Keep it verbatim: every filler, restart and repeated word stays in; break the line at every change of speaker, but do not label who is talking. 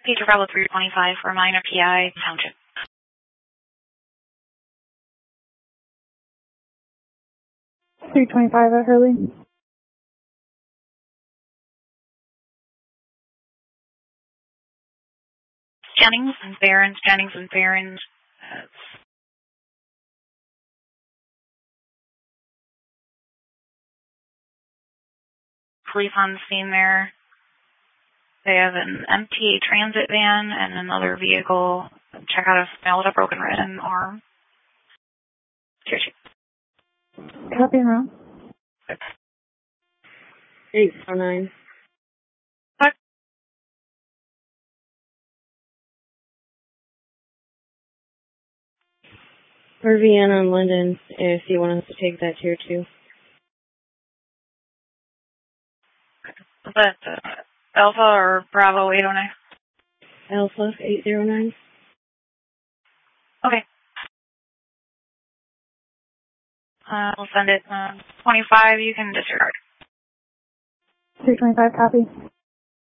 Pager Bravo three twenty-five for minor P I Township.
three twenty-five at Hurley.
Jennings and Barons, Jennings and Barons. Uh, police on the scene there. They have an M T A transit van and another vehicle. Check out if mailed a broken written arm. Cheers.
Copy and roll.
eight four nine.
What?
For Vienna and London, if you want us to take that tier two.
Is that uh, Alpha or Bravo eight oh nine?
Alpha eight zero nine.
Okay. Uh, we'll send it. Uh, twenty-five, you can disregard.
three twenty-five, copy.